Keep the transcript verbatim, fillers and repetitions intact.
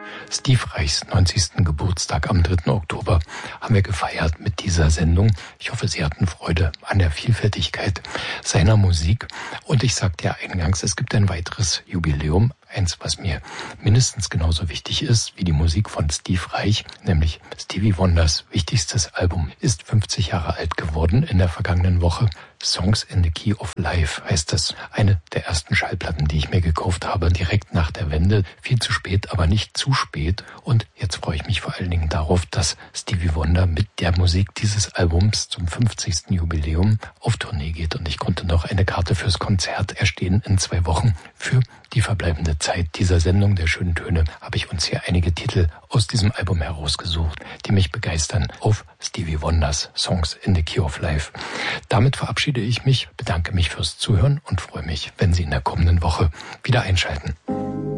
Steve Reichs neunzigsten Geburtstag am dritten Oktober haben wir gefeiert mit dieser Sendung. Ich hoffe, Sie hatten Freude an der Vielfältigkeit seiner Musik. Und ich sagte ja eingangs, es gibt ein weiteres Jubiläum. Eins, was mir mindestens genauso wichtig ist wie die Musik von Steve Reich, nämlich Stevie Wonders wichtigstes Album, ist fünfzig Jahre alt geworden in der vergangenen Woche. Songs in the Key of Life heißt es. Eine der ersten Schallplatten, die ich mir gekauft habe, direkt nach der Wende. Viel zu spät, aber nicht zu spät. Und jetzt freue ich mich vor allen Dingen darauf, dass Stevie Wonder mit der Musik dieses Albums zum fünfzigsten Jubiläum auf Tournee geht. Und ich konnte noch eine Karte fürs Konzert erstehen in zwei Wochen. Für die verbleibende Zeit dieser Sendung der schönen Töne habe ich uns hier einige Titel aus diesem Album herausgesucht, die mich begeistern auf Stevie Wonders Songs in the Key of Life. Damit verabschiede ich mich, bedanke mich fürs Zuhören und freue mich, wenn Sie in der kommenden Woche wieder einschalten.